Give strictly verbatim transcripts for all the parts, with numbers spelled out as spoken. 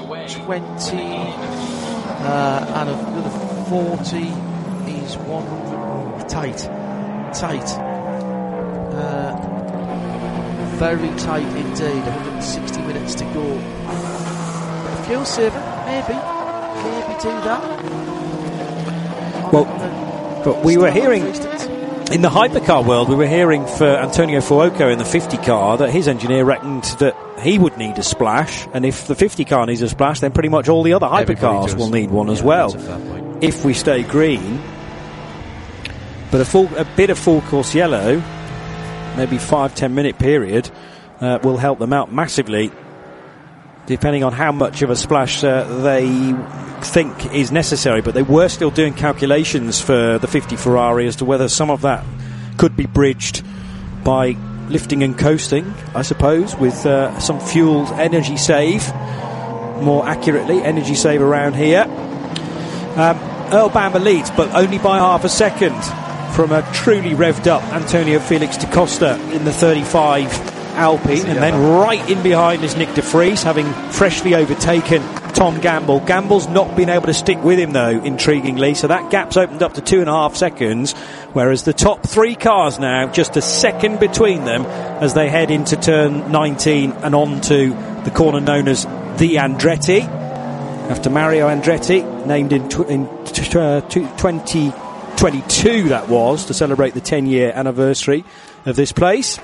twenty, uh, and another forty is one hundred. Tight, tight, uh, very tight indeed. one hundred sixty minutes to go. But a fuel saver, maybe, maybe do that. Well, but we were hearing in the hypercar world, we were hearing for Antonio Fuoco in the fifty car that his engineer reckoned that he would need a splash, and if the fifty car needs a splash, then pretty much all the other hypercars will need one yeah, as well, if we stay green. But a full, a bit of full course yellow, maybe five, ten minute period, uh, will help them out massively, depending on how much of a splash uh, they think is necessary. But they were still doing calculations for the fifty Ferrari as to whether some of that could be bridged by lifting and coasting, I suppose, with uh, some fuel energy save, more accurately, energy save around here. Um, Earl Bamber leads, but only by half a second from a truly revved up Antonio Felix da Costa in the thirty-five Alpine, and then right in behind is Nick de Vries, having freshly overtaken Tom Gamble. Gamble's not been able to stick with him though, intriguingly, so that gap's opened up to two and a half seconds, whereas the top three cars now just a second between them as they head into turn nineteen and on to the corner known as the Andretti, after Mario Andretti, named in, tw- in t- uh, twenty twenty-two that was, to celebrate the ten year anniversary of this place,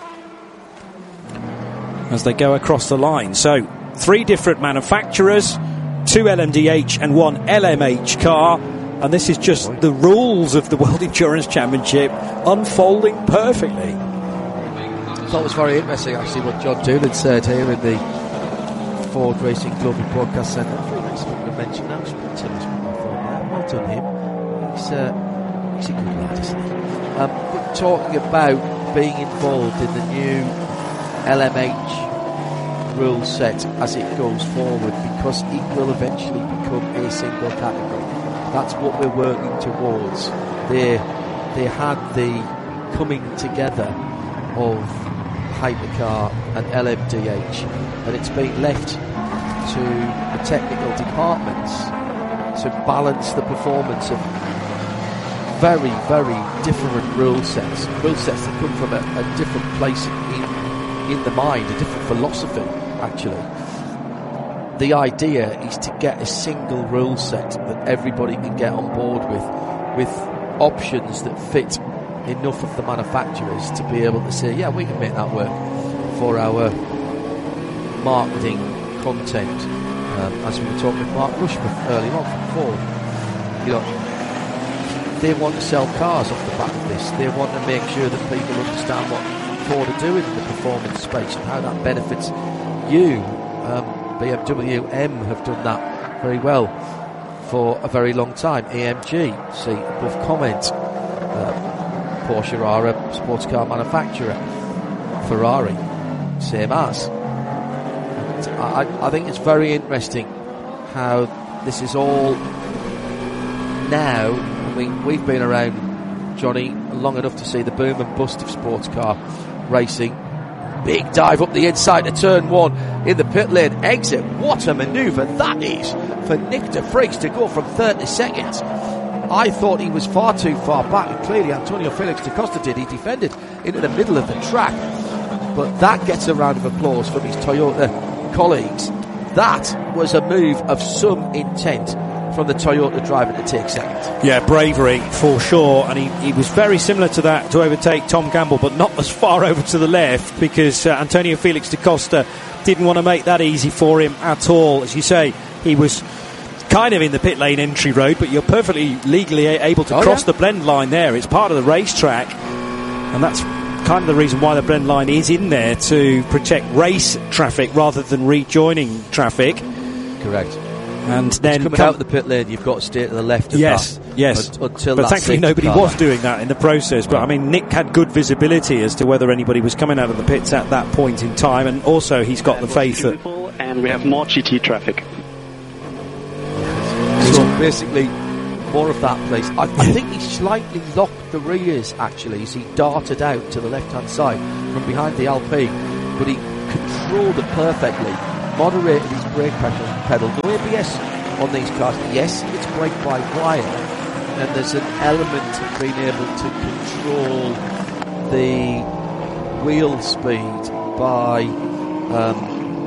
as they go across the line. So three different manufacturers, two L M D H and one L M H car, and this is just the rules of the World Endurance Championship unfolding perfectly. I thought it was very interesting actually what John Doolan said here in the Ford Racing Global Broadcast Centre. Very nice to mention now. Well done him. He's, uh, he's a good lad, isn't he? Um, but talking about being involved in the new L M H rule set as it goes forward, because it will eventually become a single category. That's what we're working towards. They they had the coming together of hypercar and L M D H, and it's been left to the technical departments to balance the performance of very, very different rule sets, rule sets that come from a, a different place in, in the mind, a different philosophy, actually. The idea is to get a single rule set that everybody can get on board with, with options that fit enough of the manufacturers to be able to say, yeah, we can make that work for our marketing content. Um, as we were talking with Mark Rushworth earlier on from Ford, you know, they want to sell cars off the back of this. They want to make sure that people understand what Ford are doing in the performance space and how that benefits you. Um, B M W M have done that very well for a very long time. A M G, see above comment. Uh, Porsche are a sports car manufacturer. Ferrari, same as. I, I think it's very interesting how this is all now. I mean, we've been around, Johnny, long enough to see the boom and bust of sports car racing. Big dive up the inside to turn one in the pit lane exit. What a manoeuvre that is for Nick de Vries to go from thirty seconds. I thought he was far too far back, and clearly Antonio Felix da Costa did. He defended into the middle of the track, but that gets a round of applause from his Toyota colleagues. That was a move of some intent from the Toyota driver to take second. Yeah, bravery for sure, and he, he was very similar to that to overtake Tom Gamble, but not as far over to the left, because uh, Antonio Felix da Costa didn't want to make that easy for him at all. As you say, he was kind of in the pit lane entry road, but you're perfectly legally able to oh, cross yeah. the blend line there. It's part of the racetrack, and that's kind of the reason why the blend line is in there, to protect race traffic rather than rejoining traffic. Correct. And then coming come out of the pit lane, you've got to stay to the left of yes, that. Yes, un- until but thankfully nobody car. was doing that in the process. But right. I mean, Nick had good visibility as to whether anybody was coming out of the pits at that point in time, and also he's got that the faith that. And we have more G T traffic. So basically, more of that place. I, I think he slightly locked the rears actually as he darted out to the left-hand side from behind the Alpine, but he controlled it perfectly, moderated his brake pedal. No A B S on these cars. Yes, it's brake by wire, and there's an element of being able to control the wheel speed by um,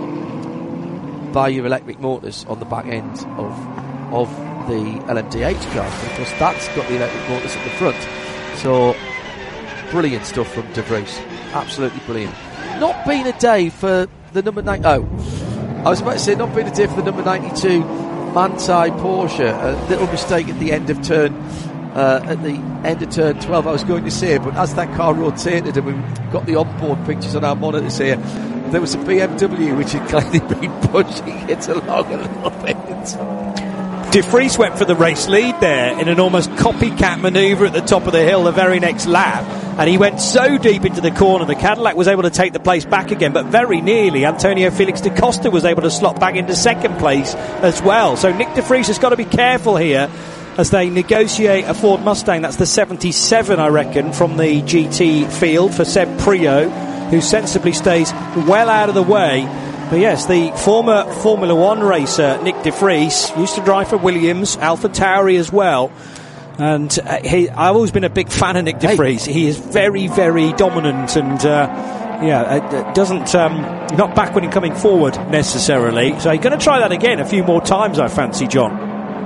by your electric motors on the back end of of the L M D H cars, because that's got the electric motors at the front. So brilliant stuff from De Vries, absolutely brilliant. Not been a day for the number nine. Oh, I was about to say not been a day for the number ninety-two Manthey Porsche. A little mistake at the end of turn uh, at the end of turn twelve. I was going to say, but as that car rotated and we got the onboard pictures on our monitors here, there was a B M W which had clearly been pushing it along a little bit. De Vries went for the race lead there in an almost copycat manoeuvre at the top of the hill the very next lap, and he went so deep into the corner the Cadillac was able to take the place back again, but very nearly Antonio Felix da Costa was able to slot back into second place as well. So Nick De Vries has got to be careful here as they negotiate a Ford Mustang. That's the seventy-seven, I reckon, from the G T field for Seb Priaulx, who sensibly stays well out of the way. But yes, the former Formula One racer Nick De Vries used to drive for Williams, AlphaTauri as well, and uh, he, I've always been a big fan of Nick De Vries. He is very, very dominant, and uh, yeah, uh, doesn't um, not backward in coming forward necessarily. So he's going to try that again a few more times, I fancy, John.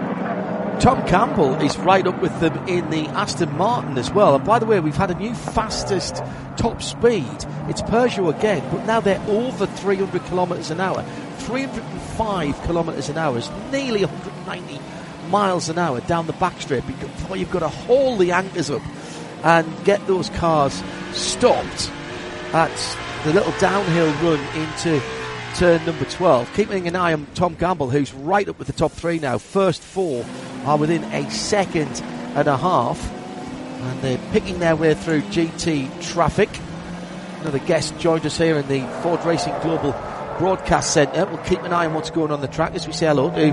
Tom Campbell is right up with them in the Aston Martin as well. And by the way, we've had a new fastest top speed. It's Peugeot again, but now they're over three hundred kilometres an hour. three hundred five kilometres an hour is nearly one hundred ninety miles an hour down the backstraight before you've got to haul the anchors up and get those cars stopped at the little downhill run into turn number twelve. Keeping an eye on Tom Campbell, who's right up with the top three now. First four are within a second and a half, and they're picking their way through G T traffic. Another guest joined us here in the Ford Racing Global Broadcast Centre. We'll keep an eye on what's going on the track as we say hello to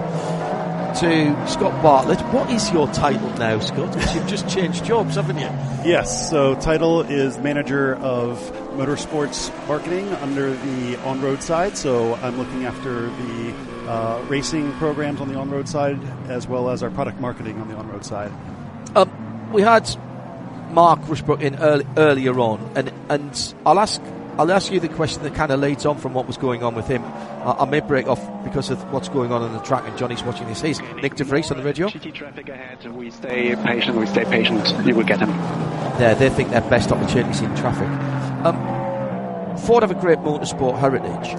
to Scott Bartlett. What is your title now, Scott? Because you've just changed jobs, haven't you? Yes, so title is Manager of Motorsports Marketing under the on-road side. So I'm looking after the uh, racing programs on the on-road side as well as our product marketing on the on-road side. Um, we had Mark Rushbrook in early, earlier on, and and I'll ask I'll ask you the question that kind of leads on from what was going on with him. Uh, I may break off because of what's going on on the track, and Johnny's watching this. He's Nick De Vries on the radio. G T traffic ahead. We stay patient. We stay patient. You will get him. Yeah, they think their best opportunities in traffic. Um, Ford have a great motorsport heritage.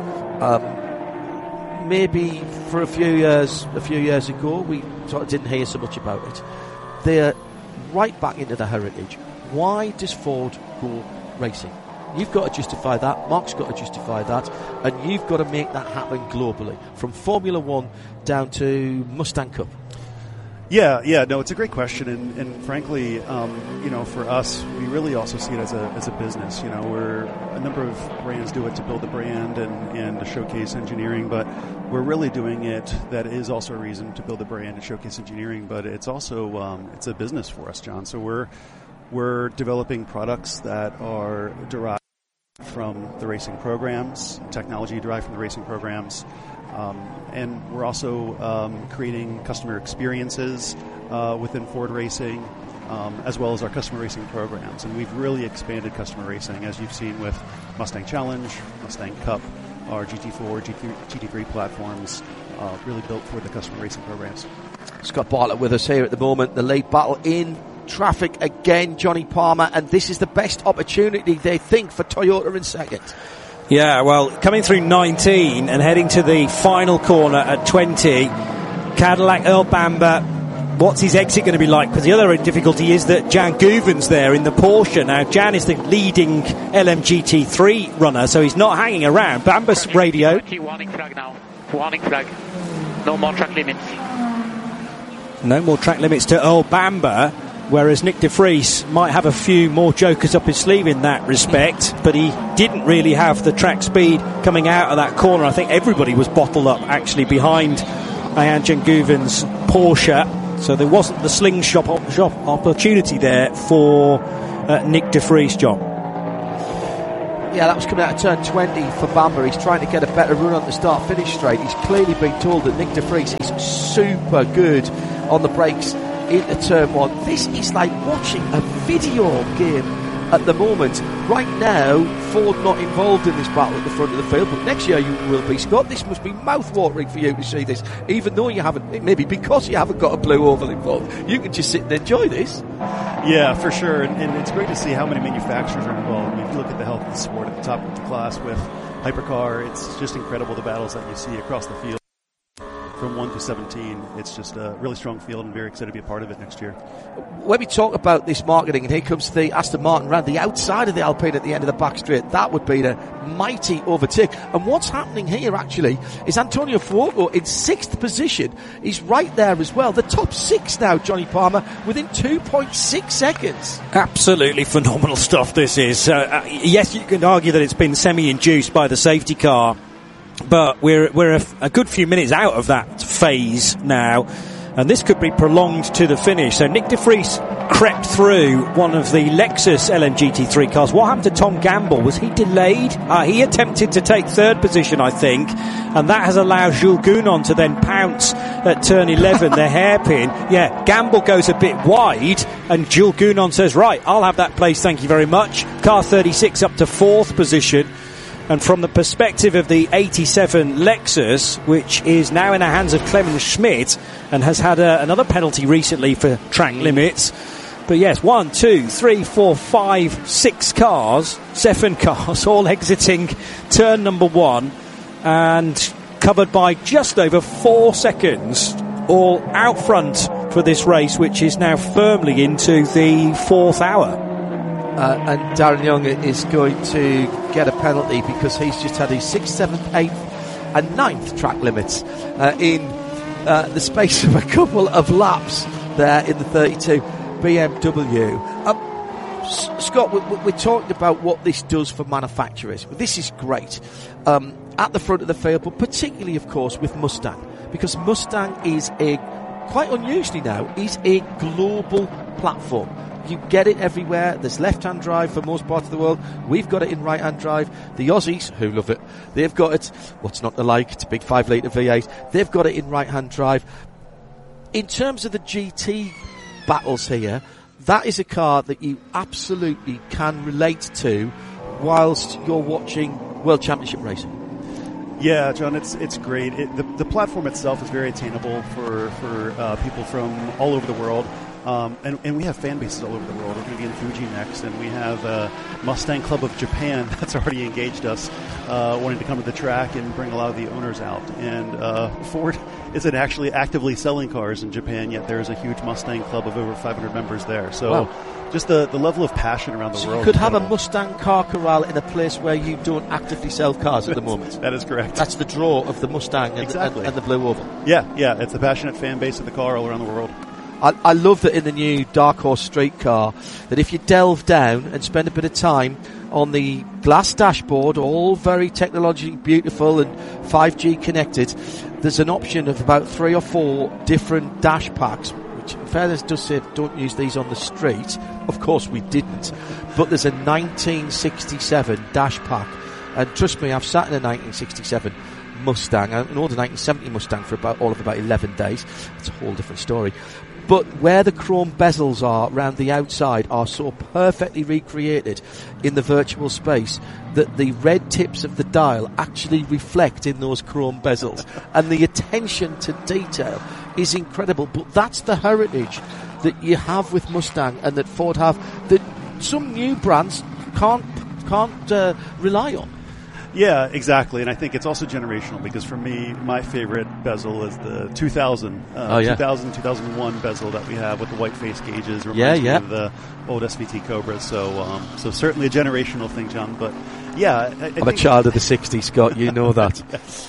Um, maybe for a few years, a few years ago, we sort of didn't hear so much about it. They're right back into the heritage. Why does Ford go racing? You've got to justify that, Mark's got to justify that, and you've got to make that happen globally, from Formula One down to Mustang Cup. Yeah, yeah, no, it's a great question, and, and frankly, um, you know, for us, we really also see it as a as a business. You know, we're a number of brands do it to build the brand and, and to showcase engineering, but we're really doing it. That is also a reason to build the brand and showcase engineering, but it's also um, it's a business for us, John. So we're we're developing products that are derived from the racing programs, technology derived from the racing programs. Um, and we're also um, creating customer experiences uh, within Ford Racing, um, as well as our customer racing programs. And we've really expanded customer racing, as you've seen with Mustang Challenge, Mustang Cup, our G T four, G T three platforms, uh, really built for the customer racing programs. Scott Bartlett with us here at the moment. The lead battle in traffic again, Johnny Palmer, and this is the best opportunity, they think, for Toyota in second. Yeah, well, coming through nineteen and heading to the final corner at twenty, Cadillac, Earl Bamber, what's his exit going to be like? Because the other difficulty is that Jan Guvens there in the Porsche. Now, Jan is the leading L M G T three runner, so he's not hanging around. Bamber's radio. Warning flag now. Warning flag. No more track limits. No more track limits to Earl Bamber. Whereas Nick De Vries might have a few more jokers up his sleeve in that respect, but he didn't really have the track speed coming out of that corner. I think everybody was bottled up actually behind Ian Jan Guvens' Porsche, so there wasn't the slingshot opportunity there for uh, Nick De Vries, John. Yeah, that was coming out of turn twenty for Bamber. He's trying to get a better run on the start-finish straight. He's clearly been told that Nick de Vries is super good on the brakes into turn one. This is like watching a video game at the moment. Right now, Ford not involved in this battle at the front of the field, but next year you will be, Scott. This must be mouth-watering for you to see this, even though you haven't, maybe because you haven't got a blue oval involved. You can just sit and enjoy this. Yeah, for sure, and, and it's great to see how many manufacturers are involved. I mean, if you look at the health of the sport at the top of the class with Hypercar, it's just incredible the battles that you see across the field. From one to seventeen, it's just a really strong field, and very excited to be a part of it next year. When we talk about this marketing, and here comes the Aston Martin round the outside of the Alpine at the end of the back straight, that would be a mighty overtake. And what's happening here actually is Antonio Fuoco in sixth position. He's right there as well. The top six now, Johnny Palmer, within two point six seconds. Absolutely phenomenal stuff this is. Uh, uh, yes, you can argue that it's been semi-induced by the safety car, but we're we're a, a good few minutes out of that phase now, and this could be prolonged to the finish. So Nick de Vries crept through one of the Lexus L M G T three cars. What happened to Tom Gamble? Was he delayed? Uh, he attempted to take third position, I think, and that has allowed Jules Gounon to then pounce at turn eleven, the hairpin. Yeah, Gamble goes a bit wide, and Jules Gounon says, right, I'll have that place, thank you very much. Car thirty-six up to fourth position. And from the perspective of the eighty-seven Lexus, which is now in the hands of Clemens Schmidt and has had a, another penalty recently for track limits. But yes, one, two, three, four, five, six cars, seven cars, all exiting turn number one and covered by just over four seconds, all out front for this race, which is now firmly into the fourth hour. Uh, and Darren Young is going to get a penalty because he's just had his sixth, seventh, eighth and ninth track limits uh, in uh, the space of a couple of laps there in the thirty-two B M W. Um, S- Scott, we, we're talking about what this does for manufacturers. This is great um, at the front of the field, but particularly, of course, with Mustang, because Mustang is a, quite unusually now, is a global platform. You get it everywhere. There's left-hand drive for most parts of the world. We've got it in right-hand drive. The Aussies, who love it, they've got it. What's not to like? It's a big five litre V eight. They've got it in right-hand drive. In terms of the G T battles here, that is a car that you absolutely can relate to whilst you're watching World Championship racing. Yeah, John, it's it's great. It, the, the platform itself is very attainable for, for uh, people from all over the world. Um, and, and we have fan bases all over the world. We're going to be in Fuji next, and we have uh, Mustang Club of Japan that's already engaged us, uh, wanting to come to the track and bring a lot of the owners out. And uh, Ford isn't actually actively selling cars in Japan yet. There's a huge Mustang Club of over five hundred members there. So wow. just the, the level of passion around the so world. You could have a Mustang car corral in a place where you don't actively sell cars at the moment. That is correct. That's the draw of the Mustang and, exactly. and, and the Blue Oval. Yeah, yeah. It's a passionate fan base of the car all around the world. I, I love that in the new Dark Horse Street car, that if you delve down and spend a bit of time on the glass dashboard, all very technologically beautiful and five G connected, there's an option of about three or four different dash packs, which in fairness does say don't use these on the street. Of course we didn't, but there's a nineteen sixty-seven dash pack, and trust me, I've sat in a nineteen sixty-seven Mustang, an older nineteen seventy Mustang for about all of about eleven days. It's a whole different story. But where the chrome bezels are around the outside are so perfectly recreated in the virtual space that the red tips of the dial actually reflect in those chrome bezels. And the attention to detail is incredible. But that's the heritage that you have with Mustang and that Ford have that some new brands can't, can't uh, rely on. Yeah, exactly, and I think it's also generational because for me, my favorite bezel is the two thousand, uh, oh, yeah. two thousand, two thousand one bezel that we have with the white face gauges. Reminds yeah, me yeah. of the old S V T Cobras, so um, so certainly a generational thing, John. But yeah, I, I I'm think a child of the sixties, Scott. You know that.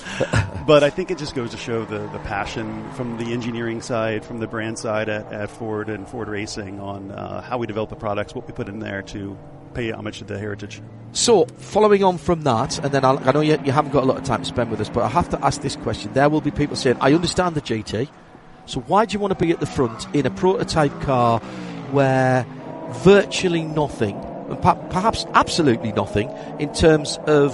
But I think it just goes to show the, the passion from the engineering side, from the brand side at, at Ford and Ford Racing on uh, how we develop the products, what we put in there to pay homage to the heritage. So, following on from that, and then I'll, I know you, you haven't got a lot of time to spend with us, but I have to ask this question. There will be people saying, I understand the G T, so why do you want to be at the front in a prototype car where virtually nothing and per- perhaps absolutely nothing in terms of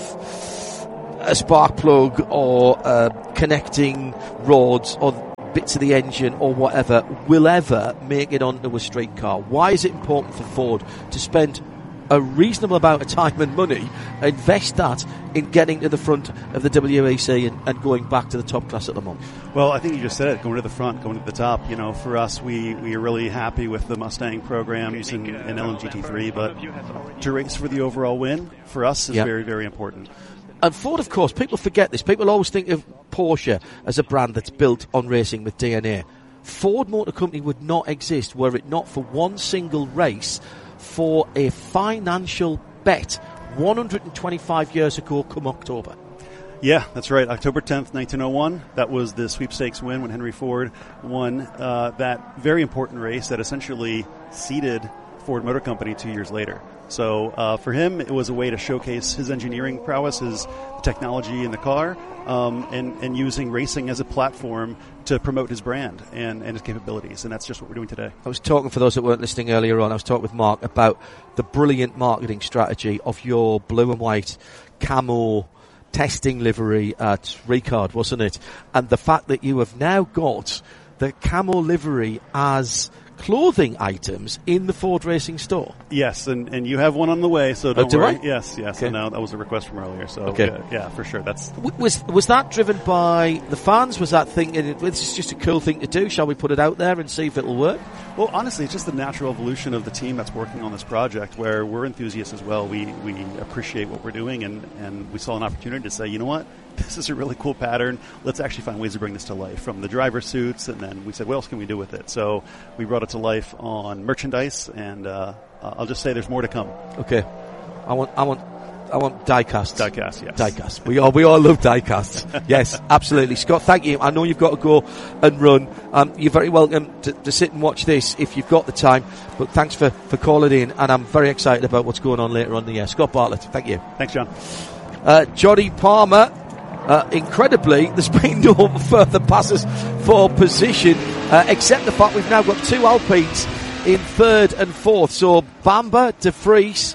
a spark plug or uh, connecting rods or bits of the engine or whatever will ever make it onto a street car. Why is it important for Ford to spend a reasonable amount of time and money, invest that in getting to the front of the W E C and, and going back to the top class at Le Mans? Well, I think you just said it, going to the front, going to the top. You know, for us, we, we are really happy with the Mustang programs and, and L M G T three, but to race for the overall win, for us, is yep. very, very important. And Ford, of course, people forget this. People always think of Porsche as a brand that's built on racing with D N A. Ford Motor Company would not exist were it not for one single race for a financial bet one hundred twenty-five years ago come October. Yeah, that's right. October tenth, nineteen oh one. That was the sweepstakes win when Henry Ford won uh, that very important race that essentially seeded Ford Motor Company two years later. So uh, for him, it was a way to showcase his engineering prowess, his technology in the car, um, and, and using racing as a platform to promote his brand and, and his capabilities. And that's just what we're doing today. I was talking, for those that weren't listening earlier on, I was talking with Mark about the brilliant marketing strategy of your blue and white camo testing livery at Ricard, wasn't it? And the fact that you have now got the camo livery as clothing items in the Ford Racing store. Yes, and, and you have one on the way, so don't oh, do worry. I? Yes, yes. Okay. And now that was a request from earlier, so okay. yeah, yeah, for sure. That's was was that driven by the fans? Was that thinking this is just a cool thing to do? Shall we put it out there and see if it'll work? Well, honestly, it's just the natural evolution of the team that's working on this project, where we're enthusiasts as well. We we appreciate what we're doing, and, and we saw an opportunity to say, you know what, this is a really cool pattern. Let's actually find ways to bring this to life, from the driver suits, and then we said, what else can we do with it? So we brought it to life on merchandise, and uh, I'll just say there's more to come. Okay, I want, I want, I want diecast. Diecast, yes. Diecast. We all, we all love diecasts. Yes, absolutely. Scott, thank you. I know you've got to go and run. Um, you're very welcome to, to sit and watch this if you've got the time. But thanks for, for calling in, and I'm very excited about what's going on later on in the year. Scott Bartlett, thank you. Thanks, John. Uh, Johnny Palmer. Uh, incredibly, there's been no further passes for position, uh, except the fact we've now got two Alpines in third and fourth. So Bamber, De Vries,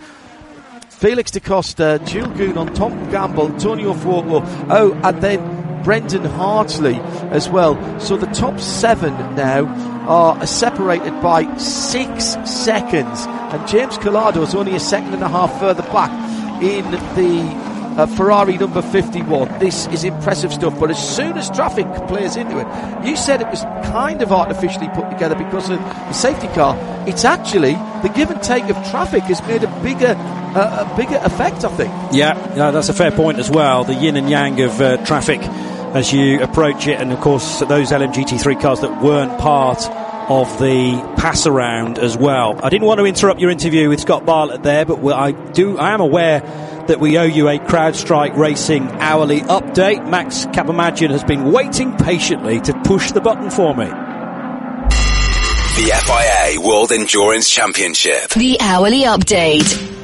Felix da Costa, Jules Gounon, Tom Gamble, Antonio Fuoco, oh, and then Brendan Hartley as well. So the top seven now are separated by six seconds, and James Collado is only a second and a half further back in the Uh, Ferrari number fifty-one. This is impressive stuff, but as soon as traffic plays into it, you said it was kind of artificially put together because of the safety car. It's actually the give and take of traffic has made a bigger uh, a bigger effect, I think. Yeah, no, that's a fair point as well. The yin and yang of uh, traffic as you approach it, and of course those L M G T three cars that weren't part of the pass around as well. I didn't want to interrupt your interview with Scott Bartlett there, but I do. I am aware that we owe you a CrowdStrike Racing hourly update. Max Capamagian has been waiting patiently to push the button for me. The F I A World Endurance Championship. The hourly update.